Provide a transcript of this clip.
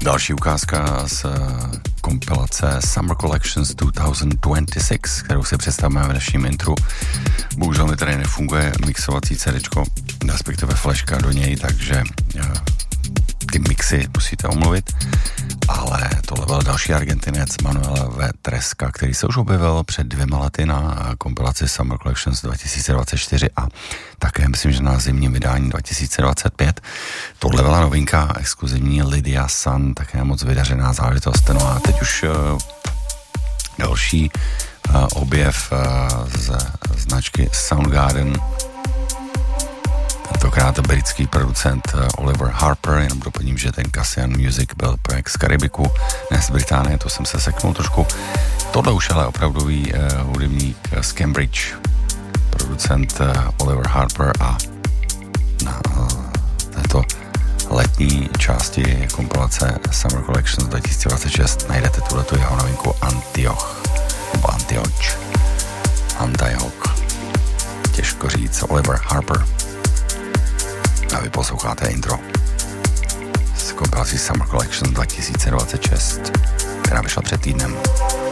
Další ukázka z kompilace Summer Collections 2026, kterou si představíme v dnešním intru. Bohužel mi tady nefunguje mixovací CDčko, respektive flashka do něj, takže ty mixy musíte omluvit. Ale tohle byl další Argentinec Manuel V. Tresca, který se už objevil před 2 lety na kompilaci Summer Collections 2024 a také myslím, že na zimním vydání 2025. Tohle byla novinka, exkluzivní Lydia Sun, také moc vydařená záležitost. No a teď už další objev z značky Soundgarden. Tentokrát britský producent Oliver Harper, jenom doplním, že ten Cassian Music byl projekt z Karibiku, ne z Británie, to jsem se seknul trošku. Tohle už ale opravdový hudebník z Cambridge, producent Oliver Harper a na této letní části kompilace Summer Collections 2026 najdete tuhletu jeho novinku Antioch, nebo Antioch, těžko říct, Oliver Harper. A vy posloucháte intro z kompilací Summer Collection 2026, která vyšla před týdnem.